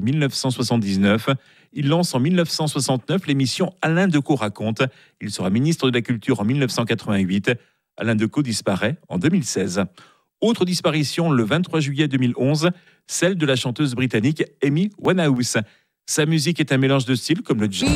1979. Il lance en 1969 l'émission Alain Decaux raconte. Il sera ministre de la Culture en 1988. Alain Decaux disparaît en 2016. Autre disparition le 23 juillet 2011, celle de la chanteuse britannique Amy Winehouse. Sa musique est un mélange de styles comme le jazz.